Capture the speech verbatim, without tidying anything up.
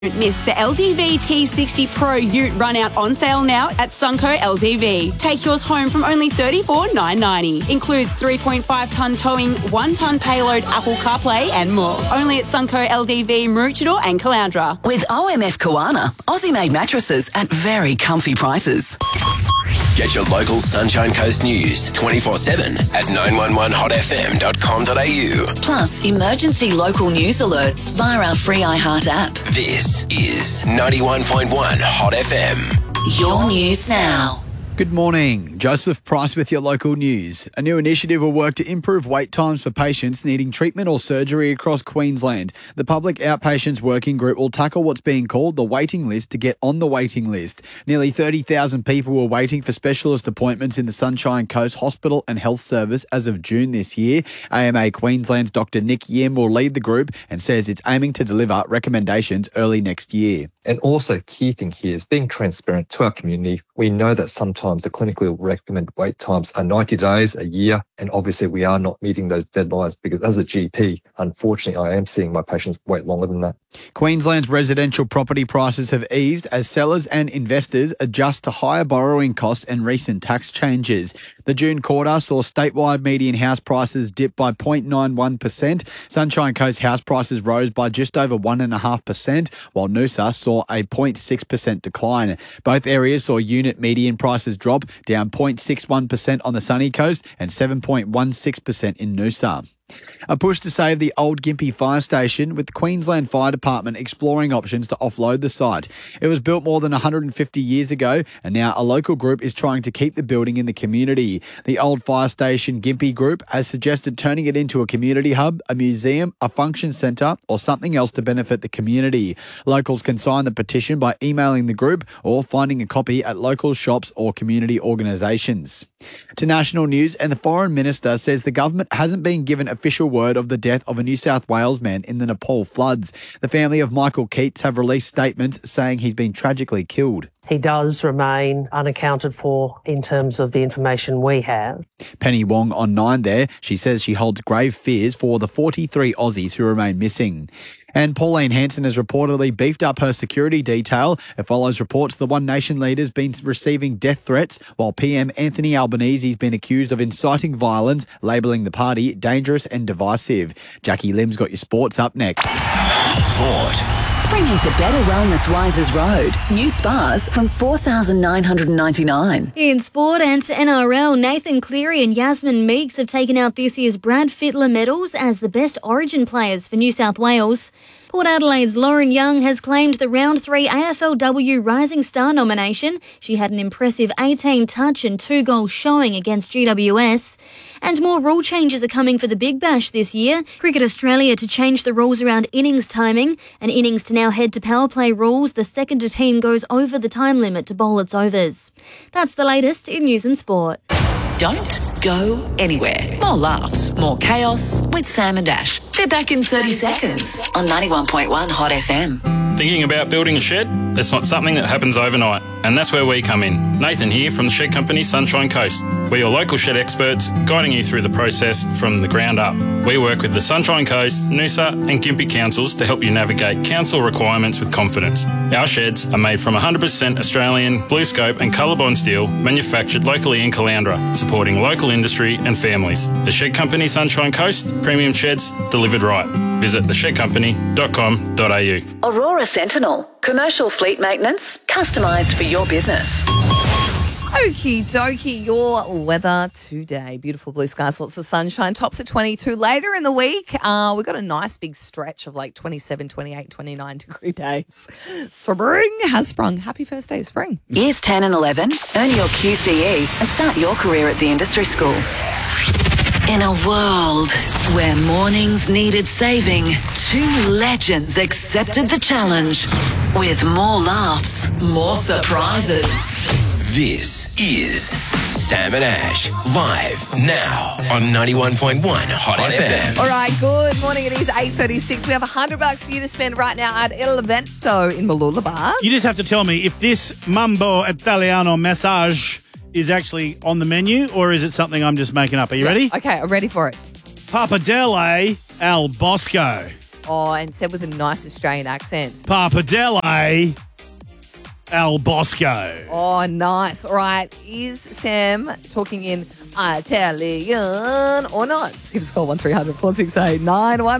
Don't miss the L D V T sixty Pro Ute run out on sale now at Sunco L D V. Take yours home from only thirty-four thousand nine hundred ninety. Includes three point five tonne towing, one tonne payload, Apple CarPlay and more. Only at Sunco L D V, Maroochydore and Caloundra. With O M F Koana, Aussie-made mattresses at very comfy prices. Get your local Sunshine Coast news twenty-four seven at nine one one hot f m dot com dot a u. Plus, emergency local news alerts via our free iHeart app. This is ninety-one point one Hot F M. Your news now. Good morning. Joseph Price with your local news. A new initiative will work to improve wait times for patients needing treatment or surgery across Queensland. The Public Outpatients Working Group will tackle what's being called the waiting list to get on the waiting list. Nearly thirty thousand people were waiting for specialist appointments in the Sunshine Coast Hospital and Health Service as of June this year. A M A Queensland's Doctor Nick Yim will lead the group and says it's aiming to deliver recommendations early next year. And also, key thing here is being transparent to our community. We know that sometimes the clinically recommended wait times are ninety days, a year, and obviously we are not meeting those deadlines because as a G P, unfortunately, I am seeing my patients wait longer than that. Queensland's residential property prices have eased as sellers and investors adjust to higher borrowing costs and recent tax changes. The June quarter saw statewide median house prices dip by zero point nine one percent. Sunshine Coast house prices rose by just over one point five percent, while Noosa saw a zero point six percent decline. Both areas saw unit median prices drop, down zero point six one percent on the sunny coast and seven point one six percent in Noosa. A push to save the old Gympie Fire Station, with the Queensland Fire Department exploring options to offload the site. It was built more than one hundred fifty years ago, and now a local group is trying to keep the building in the community. The old fire station Gympie Group has suggested turning it into a community hub, a museum, a function centre, or something else to benefit the community. Locals can sign the petition by emailing the group or finding a copy at local shops or community organisations. To national news, and the Foreign Minister says the government hasn't been given official word of the death of a New South Wales man in the Nepal floods. The family of Michael Keats have released statements saying he's been tragically killed. He does remain unaccounted for in terms of the information we have. Penny Wong on Nine there. She says she holds grave fears for the forty-three Aussies who remain missing. And Pauline Hanson has reportedly beefed up her security detail. It follows reports the One Nation leader's been receiving death threats, while P M Anthony Albanese has been accused of inciting violence, labelling the party dangerous and divisive. Jackie Lim's got your sports up next. Sport. Spring into better wellness Wises Road. New spas from four thousand nine hundred ninety-nine dollars. In sport and N R L, Nathan Cleary and Yasmin Meeks have taken out this year's Brad Fittler medals as the best Origin players for New South Wales. Port Adelaide's Lauren Young has claimed the round three A F L W Rising Star nomination. She had an impressive eighteen touch and two goal showing against G W S. And more rule changes are coming for the Big Bash this year. Cricket Australia to change the rules around innings timing. An innings to now head to power play rules. The second a team goes over the time limit to bowl its overs. That's the latest in news and sport. Don't go anywhere. More laughs, more chaos with Sam and Ash. They're back in thirty seconds on ninety-one point one Hot F M. Thinking about building a shed? That's not something that happens overnight, and that's where we come in. Nathan here from the shed company Sunshine Coast. We're your local shed experts, guiding you through the process from the ground up. We work with the Sunshine Coast, Noosa and Gympie councils to help you navigate council requirements with confidence. Our sheds are made from one hundred percent Australian, BlueScope and Colorbond steel, manufactured locally in Caloundra, supporting local industry and families. The shed company Sunshine Coast, premium sheds delivered right. Visit the shed company dot com dot a u. Aurora Sentinel. Commercial fleet maintenance, customised for your business. Okie dokie, your weather today. Beautiful blue skies, lots of sunshine. Tops at twenty-two. Later in the week, uh, we've got a nice big stretch of like twenty-seven, twenty-eight, twenty-nine degree days. Spring has sprung. Happy first day of spring. Years ten and eleven, earn your Q C E and start your career at the industry school. In a world where mornings needed saving, two legends accepted the challenge with more laughs, more surprises. This is Sam and Ash, live now on ninety-one point one Hot, Hot F M. All right, good morning. It is eight thirty-six. We have one hundred bucks for you to spend right now at Il Evento in Mooloolaba. You just have to tell me if this Mambo Italiano massage is actually on the menu or is it something I'm just making up. Are you ready? Okay, I'm ready for it. Pappardelle al Bosco. Oh, and said with a nice Australian accent. Pappardelle Al Bosco. Oh, nice. All right. Is Sam talking in Italian or not? Give us a call one three hundred four six eight nine one.